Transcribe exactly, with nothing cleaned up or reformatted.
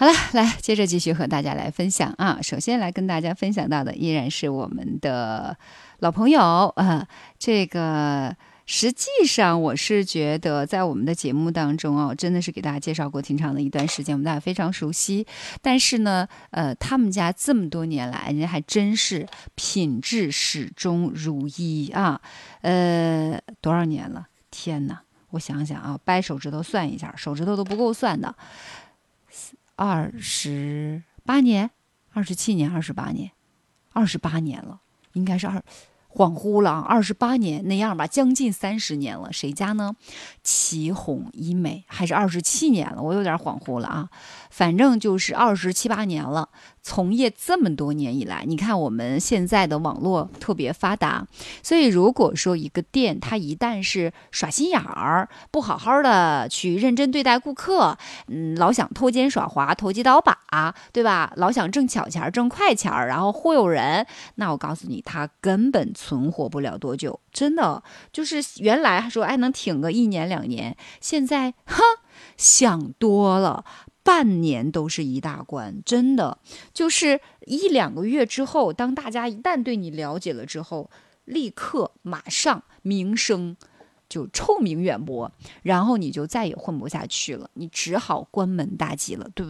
好了，来接着继续和大家来分享啊。首先来跟大家分享到的依然是我们的老朋友啊、呃，这个实际上我是觉得在我们的节目当中哦，真的是给大家介绍过挺长的一段时间，我们大家非常熟悉。但是呢，呃，他们家这么多年来，人家还真是品质始终如一啊。呃，多少年了？天哪！我想想啊，掰手指头算一下，手指头都不够算的。二十八年，二十七年，二十八年，二十八年了，应该是二，恍惚了啊，二十八年那样吧，将近三十年了。谁家呢？祁红医美还是二十七年了，我有点恍惚了啊。反正就是二十七八年了。从业这么多年以来，你看我们现在的网络特别发达，所以如果说一个店它一旦是耍心眼儿，不好好的去认真对待顾客，嗯，老想偷奸耍滑、投机倒把，对吧？老想挣巧钱、挣快钱，然后忽悠人，那我告诉你，他根本存活不了多久，真的就是原来还说哎能挺个一年两年，现在哼想多了。半年都是一大关，真的就是一两个月之后，当大家一旦对你了解了之后，立刻马上名声就臭名远播，然后你就再也混不下去了，你只好关门大吉了，对不对？